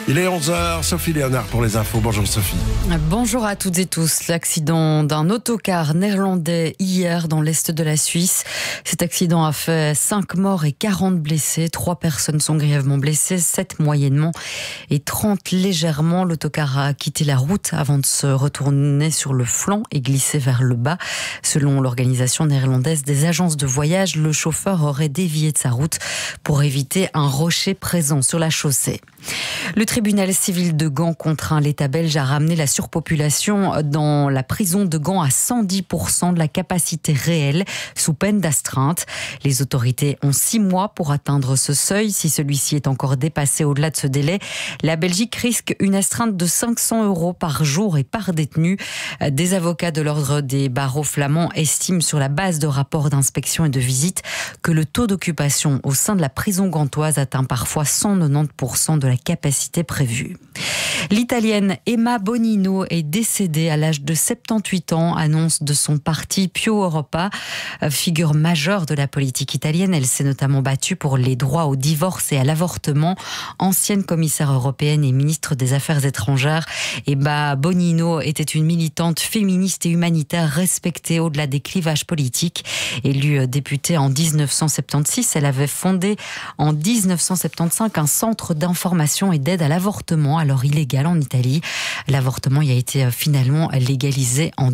Il est 11h, Sophie Léonard pour les infos. Bonjour Sophie. Bonjour à toutes et tous. L'accident d'un autocar néerlandais hier dans l'est de la Suisse. Cet accident a fait 5 morts et 40 blessés. 3 personnes sont grièvement blessées, 7 moyennement et 30 légèrement. L'autocar a quitté la route avant de se retourner sur le flanc et glisser vers le bas. Selon l'organisation néerlandaise des agences de voyage, le chauffeur aurait dévié de sa route pour éviter un rocher présent sur la chaussée. Le tribunal civil de Gand contraint l'État belge à ramener la surpopulation dans la prison de Gand à 110% de la capacité réelle, sous peine d'astreinte. Les autorités ont 6 mois pour atteindre ce seuil. Si celui-ci est encore dépassé au-delà de ce délai, la Belgique risque une astreinte de 500 € par jour et par détenu. Des avocats de l'ordre des barreaux flamands estiment, sur la base de rapports d'inspection et de visite, que le taux d'occupation au sein de la prison gantoise atteint parfois 190% de la capacité prévue. L'Italienne Emma Bonino est décédée à l'âge de 78 ans, annonce de son parti Più Europa. Figure majeure de la politique italienne, elle s'est notamment battue pour les droits au divorce et à l'avortement. Ancienne commissaire européenne et ministre des Affaires étrangères, Emma Bonino était une militante féministe et humanitaire respectée au-delà des clivages politiques. Élue députée en 1976, elle avait fondé en 1975 un centre d'information et d'aide à l'avortement, alors illégal en Italie. L'avortement y a été finalement légalisé en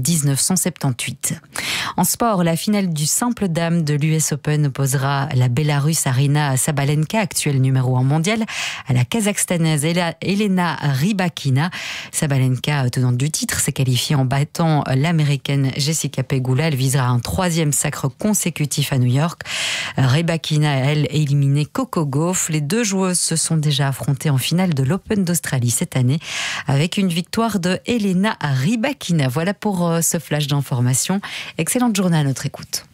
1978. En sport, la finale du simple dame de l'US Open opposera la Bélarusse Aryna Sabalenka, actuelle numéro 1 mondiale, à la Kazakhstanaise Elena Rybakina. Sabalenka, tenante du titre, s'est qualifiée en battant l'américaine Jessica Pegula. Elle visera un 3e sacre consécutif à New York. Rybakina, elle, a éliminé Coco Gauff. Les deux joueuses se sont déjà affrontées en finale de l'Open d'Australie cette année, avec une victoire de Elena Rybakina. Voilà pour ce flash d'information. Excellente journée à notre écoute.